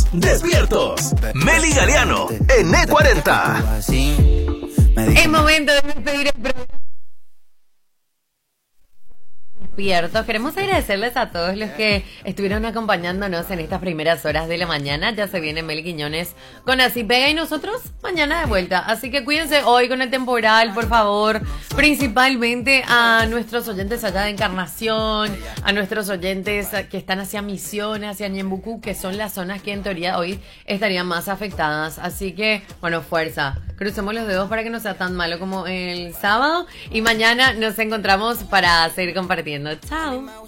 Despiertos. Meli Galeano en E40. Es momento de despedir el programa. Despiertos. Queremos agradecerles a todos los que estuvieron acompañándonos en estas primeras horas de la mañana. Ya se viene Meli Quiñones con Así Pega y nosotros mañana de vuelta. Así que cuídense hoy con el temporal, por favor. Principalmente a nuestros oyentes allá de Encarnación, a nuestros oyentes que están hacia Misiones, hacia Ñembucú, que son las zonas que en teoría hoy estarían más afectadas. Así que, bueno, fuerza. Crucemos los dedos para que no sea tan malo como el sábado. Y mañana nos encontramos para seguir compartiendo. Chao.